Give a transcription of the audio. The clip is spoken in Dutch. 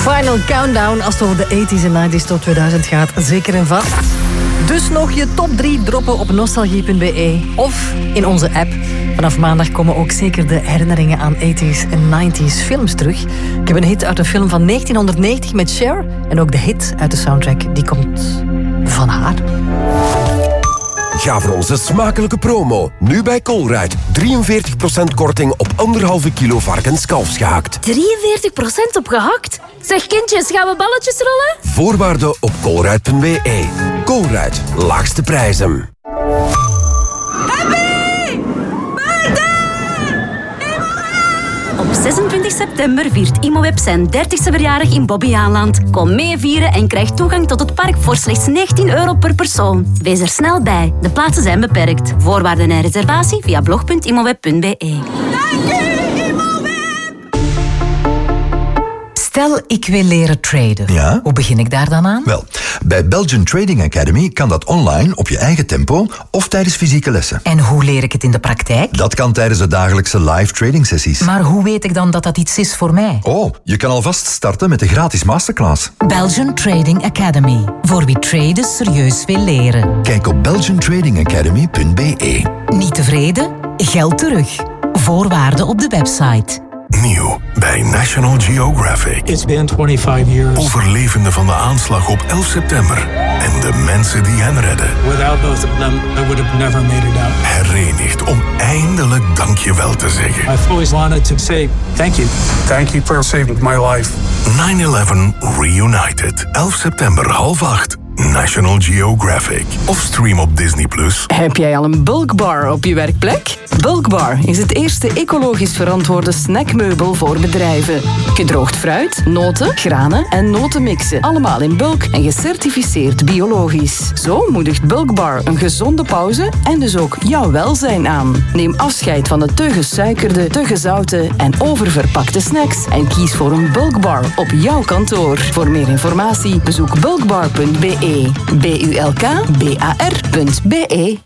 Final Countdown, als het over de 80s en 90s tot 2000 gaat, zeker en vast. Dus nog je top 3 droppen op nostalgie.be of in onze app. Vanaf maandag komen ook zeker de herinneringen aan 80s en 90s films terug. Ik heb een hit uit een film van 1990 met Cher. En ook de hit uit de soundtrack, die komt van haar. Ga voor onze smakelijke promo. Nu bij Colruyt. 43% korting op 1,5 kilo varkenskalfsgehakt. 43% op gehakt? Zeg kindjes, gaan we balletjes rollen? Voorwaarden op colruyt.be. Colruyt. Laagste prijzen. Op 26 september viert Imoweb zijn 30ste verjaardag in Bobbejaanland. Kom mee vieren en krijg toegang tot het park voor slechts €19 per persoon. Wees er snel bij. De plaatsen zijn beperkt. Voorwaarden en reservatie via blog.imoweb.be. Dank u, Imoweb! Stel, ik wil leren traden. Ja? Hoe begin ik daar dan aan? Wel, bij Belgian Trading Academy kan dat online, op je eigen tempo of tijdens fysieke lessen. En hoe leer ik het in de praktijk? Dat kan tijdens de dagelijkse live trading sessies. Maar hoe weet ik dan dat dat iets is voor mij? Oh, je kan alvast starten met de gratis masterclass. Belgian Trading Academy. Voor wie traden serieus wil leren. Kijk op belgiantradingacademy.be. Niet tevreden? Geld terug. Voorwaarden op de website. Nieuw bij National Geographic. It's been 25 years. Overlevenden van de aanslag op 11 september. En de mensen die hen redden. Without both of them, I would have never made it out. Herenigd om eindelijk dankjewel te zeggen. I've always wanted to say thank you. Thank you for saving my life. 9/11 Reunited. 11 september 7:30. National Geographic. Of stream op Disney+. Heb jij al een bulkbar op je werkplek? Bulkbar is het eerste ecologisch verantwoorde snackmeubel voor bedrijven. Gedroogd fruit, noten, granen en notenmixen. Allemaal in bulk en gecertificeerd biologisch. Zo moedigt Bulkbar een gezonde pauze en dus ook jouw welzijn aan. Neem afscheid van de te gesuikerde, te gezouten en oververpakte snacks en kies voor een Bulkbar op jouw kantoor. Voor meer informatie bezoek bulkbar.be. bulkbar.be.